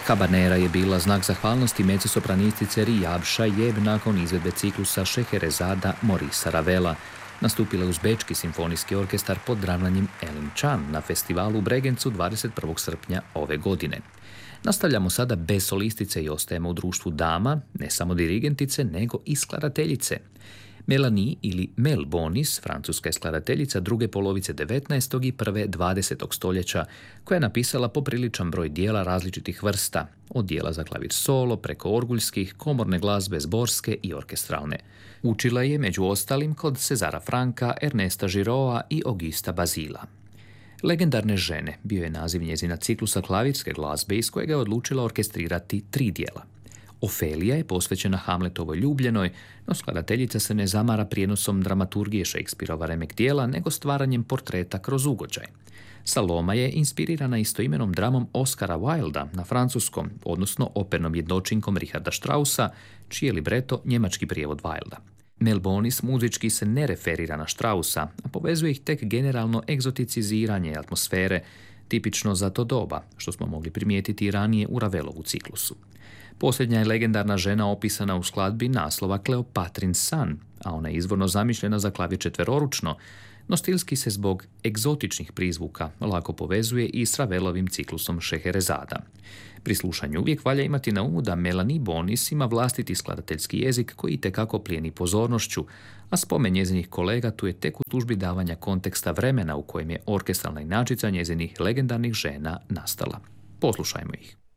Habanera je bila znak zahvalnosti mezzosopranistice Riyab Shayeb nakon izvedbe ciklusa Scheherazada Maurice Ravela. Nastupila je uz Bečki simfonijski orkestar pod ravnanjem Elin Chan na festivalu u Bregencu 21. srpnja ove godine. Nastavljamo sada bez solistice i ostajemo u društvu dama, ne samo dirigentice, nego i skladateljice. Melanie ili Mel Bonis, francuska je skladateljica druge polovice 19. i prve 20. stoljeća, koja je napisala popriličan broj dijela različitih vrsta, od dijela za klavir solo, preko orguljskih, komorne glazbe, zborske i orkestralne. Učila je među ostalim kod Cezara Franka, Ernesta Giroa i Augusta Bazila. Legendarne žene bio je naziv njezina ciklusa klavirske glazbe iz kojega je odlučila orkestrirati 3 dijela. Ofelija je posvećena Hamletovoj ljubljenoj, no skladateljica se ne zamara prijenosom dramaturgije Shakespeareova remek dijela, nego stvaranjem portreta kroz ugođaj. Saloma je inspirirana istoimenom dramom Oscara Wilda na francuskom, odnosno opernom jednočinkom Richarda Straussa, čiji je libreto njemački prijevod Wilda. Mel Bonis muzički se ne referira na Straussa, a povezuje ih tek generalno egzoticiziranje atmosfere, tipično za to doba, što smo mogli primijetiti i ranije u Ravelovu ciklusu. Posljednja je legendarna žena opisana u skladbi naslova Kleopatrin san, a ona je izvorno zamišljena za klavir četveroručno, no stilski se zbog egzotičnih prizvuka lako povezuje i s Ravelovim ciklusom Scheherazada. Pri slušanju uvijek valja imati na umu da Melanie Bonis ima vlastiti skladateljski jezik koji itekako plijeni pozornošću, a spomen njezinih kolega tu je tek u službi davanja konteksta vremena u kojem je orkestralna inačica njezinih legendarnih žena nastala. Poslušajmo ih.